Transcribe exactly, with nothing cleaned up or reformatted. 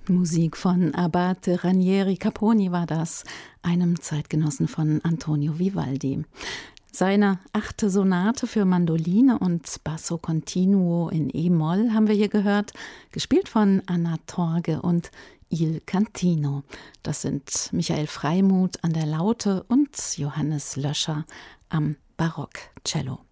Musik von Abate Ranieri Caponi war das, einem Zeitgenossen von Antonio Vivaldi. Seine achte Sonate für Mandoline und Basso Continuo in E-Moll haben wir hier gehört, gespielt von Anna Torge und Il Cantino. Das sind Michael Freimuth an der Laute und Johannes Löscher am Barockcello.